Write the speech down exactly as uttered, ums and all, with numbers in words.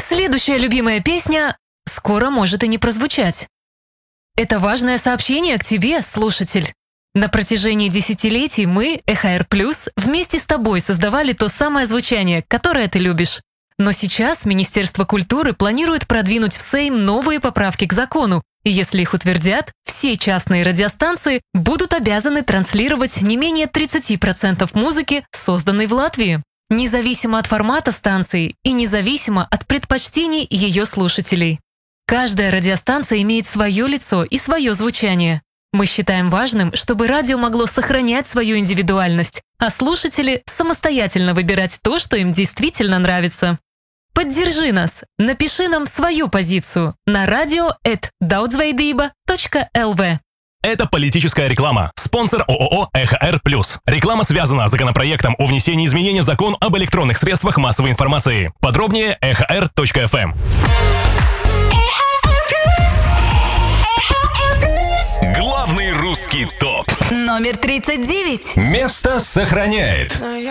Следующая любимая песня скоро может и не прозвучать. Это важное сообщение к тебе, слушатель. На протяжении десятилетий мы, Эхо Эр Плюс, вместе с тобой создавали то самое звучание, которое ты любишь. Но сейчас Министерство культуры планирует продвинуть в Сейм новые поправки к закону, и если их утвердят, все частные радиостанции будут обязаны транслировать не менее тридцать процентов музыки, созданной в Латвии, независимо от формата станции и независимо от предпочтений ее слушателей. Каждая радиостанция имеет свое лицо и свое звучание. Мы считаем важным, чтобы радио могло сохранять свою индивидуальность, а слушатели самостоятельно выбирать то, что им действительно нравится. Поддержи нас, напиши нам свою позицию на радио эт daudzveidība точка эл ви. Это политическая реклама. Спонсор ООО «Эхо Эр Плюс». Реклама связана с законопроектом о внесении изменений в закон об электронных средствах массовой информации. Подробнее эхо эр точка эф эм. Главный русский топ. Номер тридцать девять. Место сохраняет.